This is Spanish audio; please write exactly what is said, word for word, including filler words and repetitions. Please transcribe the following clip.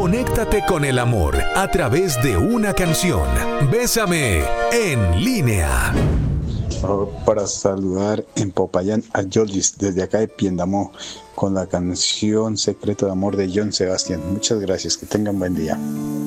Conéctate con el amor a través de una canción. Bésame en línea. Para saludar en Popayán a Yolis desde acá de Piendamó con la canción Secreto de Amor de John Sebastián. Muchas gracias, que tengan buen día.